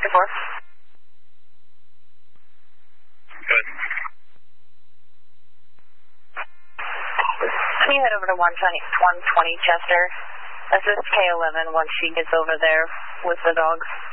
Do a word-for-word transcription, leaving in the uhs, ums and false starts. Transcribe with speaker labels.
Speaker 1: four.
Speaker 2: Good.
Speaker 1: Can you head over to one twenty Chester? Assist K eleven once she gets over there with the dogs.